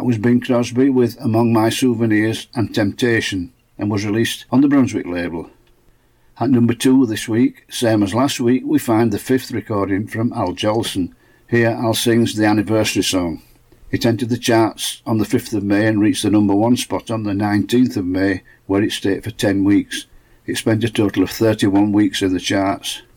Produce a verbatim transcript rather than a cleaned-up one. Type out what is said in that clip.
That was Bing Crosby with Among My Souvenirs and Temptation, and was released on the Brunswick label. At number two this week, same as last week, we find the fifth recording from Al Jolson. Here Al sings the anniversary song. It entered the charts on the fifth of May and reached the number one spot on the nineteenth of May, where it stayed for ten weeks. It spent a total of thirty-one weeks in the charts.